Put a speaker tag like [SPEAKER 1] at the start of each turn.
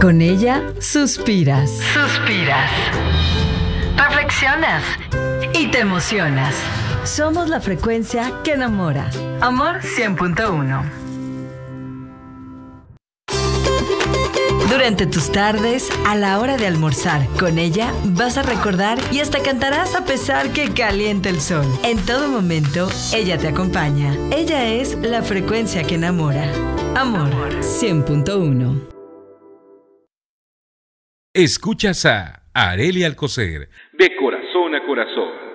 [SPEAKER 1] Con ella suspiras. Suspiras. Reflexionas. Y te emocionas. Somos la frecuencia que enamora. Amor 100.1. Durante tus tardes, a la hora de almorzar, con ella vas a recordar y hasta cantarás a pesar que caliente el sol. En todo momento, ella te acompaña. Ella es la frecuencia que enamora. Amor 100.1.
[SPEAKER 2] Escuchas a Arely Alcocer, de corazón a corazón.